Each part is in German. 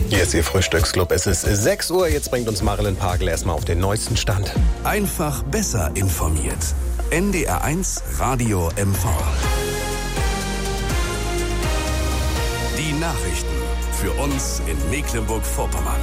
Hier ist Ihr Frühstücksclub. Es ist 6 Uhr. Jetzt bringt uns Marilyn Pagel erstmal auf den neuesten Stand. Einfach besser informiert. NDR1 Radio MV. Die Nachrichten für uns in Mecklenburg-Vorpommern.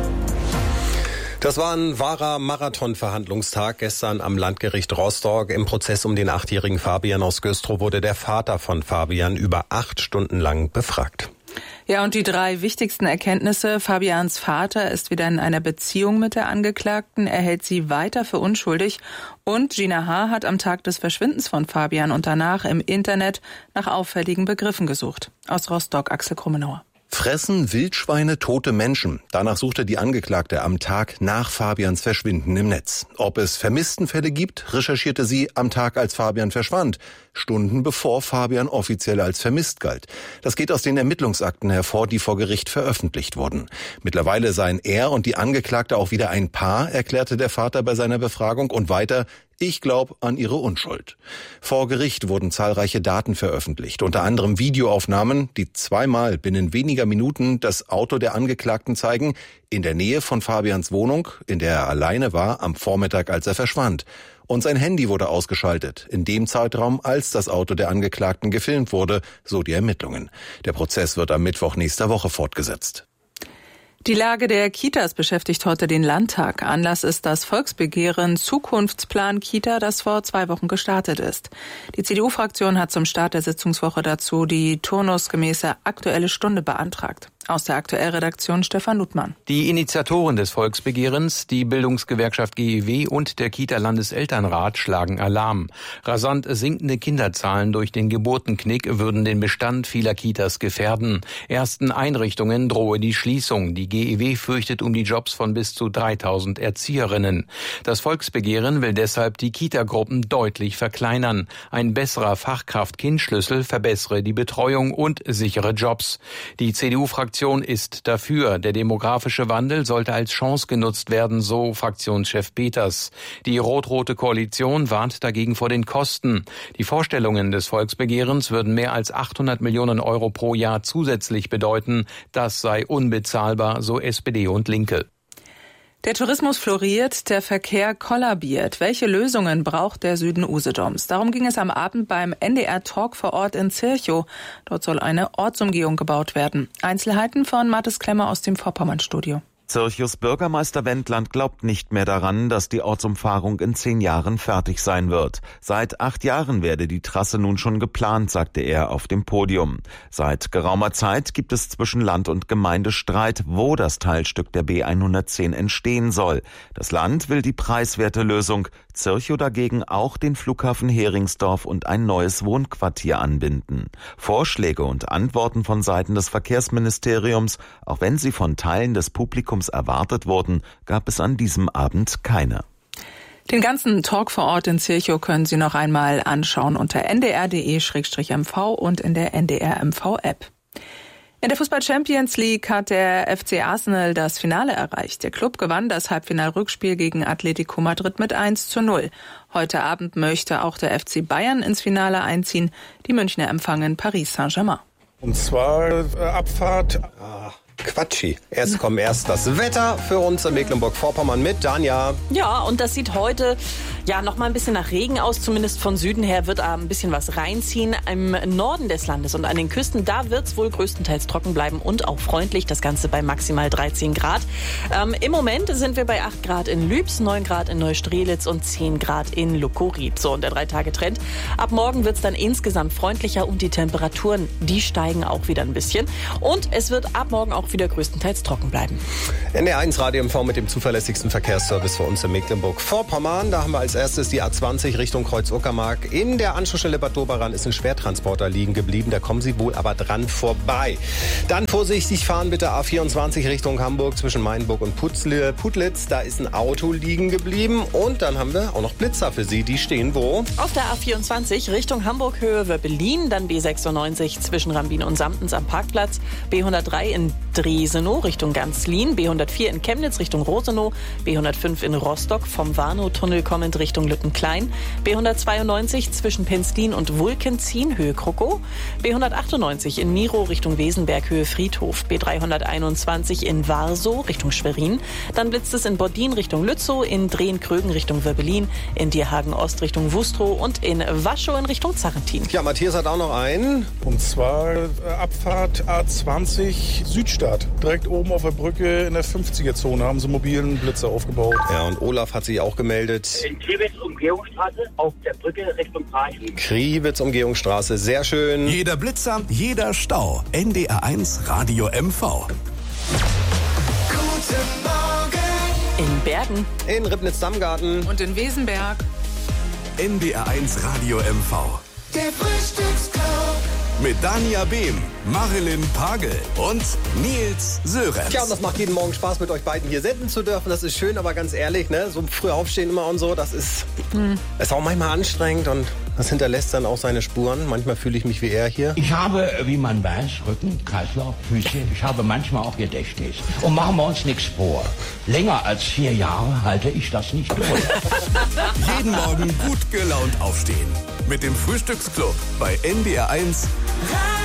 Das war ein wahrer Marathon-Verhandlungstag gestern am Landgericht Rostock. Im Prozess um den 8-jährigen Fabian aus Güstrow wurde der Vater von Fabian über 8 Stunden lang befragt. Ja, und die 3 wichtigsten Erkenntnisse. Fabians Vater ist wieder in einer Beziehung mit der Angeklagten. Er hält sie weiter für unschuldig. Und Gina H. hat am Tag des Verschwindens von Fabian und danach im Internet nach auffälligen Begriffen gesucht. Aus Rostock, Axel Krummenauer. Fressen Wildschweine tote Menschen? Danach suchte die Angeklagte am Tag nach Fabians Verschwinden im Netz. Ob es Vermisstenfälle gibt, recherchierte sie am Tag, als Fabian verschwand. Stunden bevor Fabian offiziell als vermisst galt. Das geht aus den Ermittlungsakten hervor, die vor Gericht veröffentlicht wurden. Mittlerweile seien er und die Angeklagte auch wieder ein Paar, erklärte der Vater bei seiner Befragung, und weiter: Ich glaube an ihre Unschuld. Vor Gericht wurden zahlreiche Daten veröffentlicht, unter anderem Videoaufnahmen, die zweimal binnen weniger Minuten das Auto der Angeklagten zeigen, in der Nähe von Fabians Wohnung, in der er alleine war, am Vormittag, als er verschwand. Und sein Handy wurde ausgeschaltet, in dem Zeitraum, als das Auto der Angeklagten gefilmt wurde, so die Ermittlungen. Der Prozess wird am Mittwoch nächster Woche fortgesetzt. Die Lage der Kitas beschäftigt heute den Landtag. Anlass ist das Volksbegehren Zukunftsplan Kita, das vor 2 Wochen gestartet ist. Die CDU-Fraktion hat zum Start der Sitzungswoche dazu die turnusgemäße Aktuelle Stunde beantragt. Aus der Aktuellredaktion Stefan Ludmann. Die Initiatoren des Volksbegehrens, die Bildungsgewerkschaft GEW und der Kita-Landeselternrat, schlagen Alarm. Rasant sinkende Kinderzahlen durch den Geburtenknick würden den Bestand vieler Kitas gefährden. Ersten Einrichtungen drohe die Schließung. Die GEW fürchtet um die Jobs von bis zu 3000 Erzieherinnen. Das Volksbegehren will deshalb die Kitagruppen deutlich verkleinern. Ein besserer Fachkraft-Kind-Schlüssel verbessere die Betreuung und sichere Jobs. Die CDU-Fraktion ist dafür. Der demografische Wandel sollte als Chance genutzt werden, so Fraktionschef Peters. Die rot-rote Koalition warnt dagegen vor den Kosten. Die Vorstellungen des Volksbegehrens würden mehr als 800 Millionen Euro pro Jahr zusätzlich bedeuten. Das sei unbezahlbar, so SPD und Linke. Der Tourismus floriert, der Verkehr kollabiert. Welche Lösungen braucht der Süden Usedoms? Darum ging es am Abend beim NDR-Talk vor Ort in Zirchow. Dort soll eine Ortsumgehung gebaut werden. Einzelheiten von Mathis Klemmer aus dem Vorpommern-Studio. Zirchows Bürgermeister Wendland glaubt nicht mehr daran, dass die Ortsumfahrung in 10 Jahren fertig sein wird. Seit 8 Jahren werde die Trasse nun schon geplant, sagte er auf dem Podium. Seit geraumer Zeit gibt es zwischen Land und Gemeinde Streit, wo das Teilstück der B110 entstehen soll. Das Land will die preiswerte Lösung, Zirchow dagegen auch den Flughafen Heringsdorf und ein neues Wohnquartier anbinden. Vorschläge und Antworten von Seiten des Verkehrsministeriums, auch wenn sie von Teilen des Publikums erwartet wurden, gab es an diesem Abend keine. Den ganzen Talk vor Ort in Zirchow können Sie noch einmal anschauen unter ndr.de/mv und in der NDR MV-App. In der Fußball-Champions League hat der FC Arsenal das Finale erreicht. Der Club gewann das Halbfinalrückspiel gegen Atletico Madrid mit 1:0. Heute Abend möchte auch der FC Bayern ins Finale einziehen. Die Münchner empfangen Paris Saint-Germain. Und zwar Abfahrt. Quatschi. Erst kommt erst das Wetter für uns in Mecklenburg-Vorpommern mit Danja. Ja, und das sieht heute noch mal ein bisschen nach Regen aus. Zumindest von Süden her wird ein bisschen was reinziehen. Im Norden des Landes und an den Küsten, da wird es wohl größtenteils trocken bleiben und auch freundlich. Das Ganze bei maximal 13 Grad. Im Moment sind wir bei 8 Grad in Lübs, 9 Grad in Neustrelitz und 10 Grad in Lukuriet. So, und der 3-Tage-Trend. Ab morgen wird es dann insgesamt freundlicher und die Temperaturen, die steigen auch wieder ein bisschen. Und es wird ab morgen auch wieder größtenteils trocken bleiben. NDR1 Radio MV mit dem zuverlässigsten Verkehrsservice für uns in Mecklenburg-Vorpommern. Da haben wir als erstes die A20 Richtung Kreuz-Uckermark. In der Anschlussstelle Bad Doberan ist ein Schwertransporter liegen geblieben. Da kommen Sie wohl aber dran vorbei. Dann vorsichtig fahren bitte A24 Richtung Hamburg zwischen Mainburg und Putlitz. Da ist ein Auto liegen geblieben. Und dann haben wir auch noch Blitzer für Sie. Die stehen wo? Auf der A24 Richtung Hamburg Höhe Wöppelin. Dann B96 zwischen Rambin und Samtens am Parkplatz. B103 in Dresenow Richtung Ganzlin, B104 in Chemnitz Richtung Rosenow, B105 in Rostock vom Warnow-Tunnel kommend Richtung Lüttenklein, B192 zwischen Penzlin und Wulkenzien Höhe Krockow, B198 in Miro Richtung Wesenberg Höhe Friedhof, B321 in Warsow Richtung Schwerin, dann blitzt es in Bodin Richtung Lützow, in Drehen-Krögen Richtung Wöbbelin, in Dierhagen Ost Richtung Wustrow und in Waschow in Richtung Zarrentin. Ja, Matthias hat auch noch einen. Und zwar Abfahrt A20 Südstadt. Direkt oben auf der Brücke in der 50er-Zone haben sie mobilen Blitzer aufgebaut. Ja, und Olaf hat sich auch gemeldet. In Kriwitz Umgehungsstraße auf der Brücke Richtung Parchim. Kriwitz Umgehungsstraße, sehr schön. Jeder Blitzer, jeder Stau. NDR1 Radio MV. Guten Morgen. In Bergen. In Ribnitz-Dammgarten. Und in Wesenberg. NDR1 Radio MV. Der Frühstücksclub. Mit Dania Behm, Marilyn Pagel und Nils Sörenz. Ja, und das macht jeden Morgen Spaß, mit euch beiden hier senden zu dürfen. Das ist schön, aber ganz ehrlich, ne, so früh aufstehen immer und so, das ist auch manchmal anstrengend und das hinterlässt dann auch seine Spuren. Manchmal fühle ich mich wie er hier. Ich habe, wie man weiß, Rücken, Kreislauf, Füße. Ich habe manchmal auch Gedächtnis. Und machen wir uns nichts vor. Länger als 4 Jahre halte ich das nicht durch. Jeden Morgen gut gelaunt aufstehen. Mit dem Frühstücksclub bei NDR1.